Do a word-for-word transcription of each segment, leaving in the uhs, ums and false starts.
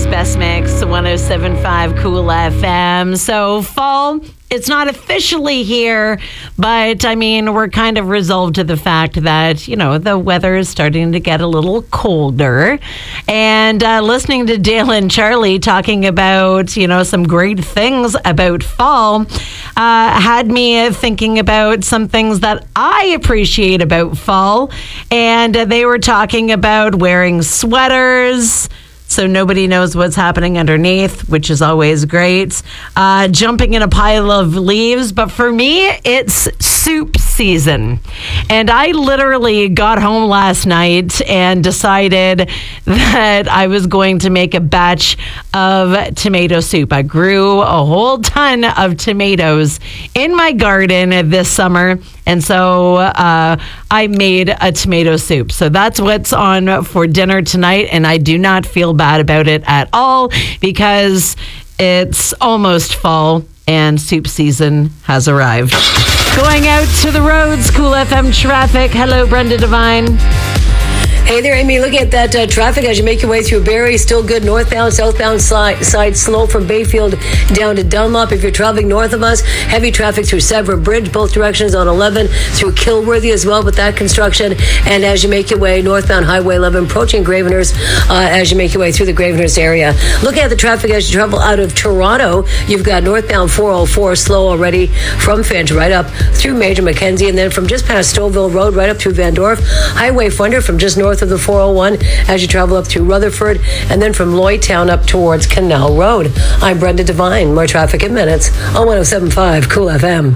Barry's Best Mix, one oh seven point five Cool F M. So fall, it's not officially here, but I mean, we're kind of resolved to the fact that, you know, the weather is starting to get a little colder. And uh, listening to Dale and Charlie talking about, you know, some great things about fall uh, had me thinking about some things that I appreciate about fall. And uh, they were talking about wearing sweaters, so nobody knows what's happening underneath, which is always great. Uh, jumping in a pile of leaves. But for me, it's soup season. And I literally got home last night and decided that I was going to make a batch of tomato soup. I grew a whole ton of tomatoes in my garden this summer. And so uh, I made a tomato soup. So that's what's on for dinner tonight. And I do not feel bad about it at all because it's almost fall and soup season has arrived. Going out to the roads, Cool F M traffic. Hello, Brenda Devine. Hey there, Amy. Looking at that uh, traffic as you make your way through Barrie. Still good northbound, southbound side, side slow from Bayfield down to Dunlop. If you're traveling north of us, heavy traffic through Severn Bridge, both directions on eleven, through Kilworthy as well with that construction. And as you make your way northbound Highway eleven, approaching Gravenhurst, uh, as you make your way through the Gravenhurst area. Looking at the traffic as you travel out of Toronto, you've got northbound four oh four slow already from Finch right up through Major Mackenzie, and then from just past Stouffville Road right up through Van Dorp. Highway Funder from just north of the four oh one as you travel up through Rutherford, and then from Lloydtown up towards Canal Road. I'm Brenda Devine. More traffic in minutes on one oh seven point five Cool F M.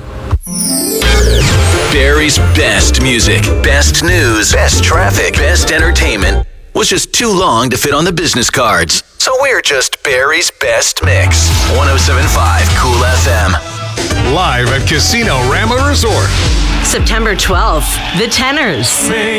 Barrie's best music, best news, best traffic, best entertainment was just too long to fit on the business cards. So we're just Barrie's best mix. one oh seven point five Cool F M. Live at Casino Rama Resort. September twelfth, The Tenors.